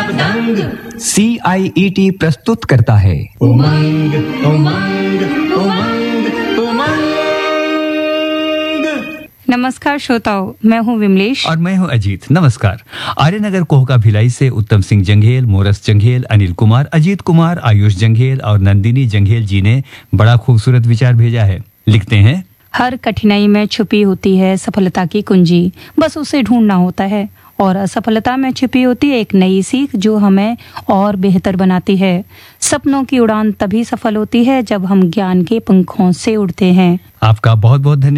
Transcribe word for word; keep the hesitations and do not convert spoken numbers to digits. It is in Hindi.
दबदंग। सी आई ई टी प्रस्तुत करता है उमंग उमंग उमंग उमंग। नमस्कार श्रोताओं, मैं हूं विमलेश और मैं हूं अजीत। नमस्कार। आर्यनगर कोहका भिलाई से उत्तम सिंह जंघेल, मोरस जंघेल, अनिल कुमार, अजीत कुमार, आयुष जंघेल और नंदिनी जंघेल जी ने बड़ा खूबसूरत विचार भेजा है। लिखते हैं, हर कठिनाई में छुपी होती है सफलता की कुंजी, बस उसे ढूंढना होता है। और असफलता में छिपी होती है एक नई सीख जो हमें और बेहतर बनाती है। सपनों की उड़ान तभी सफल होती है जब हम ज्ञान के पंखों से उड़ते हैं। आपका बहुत बहुत धन्यवाद।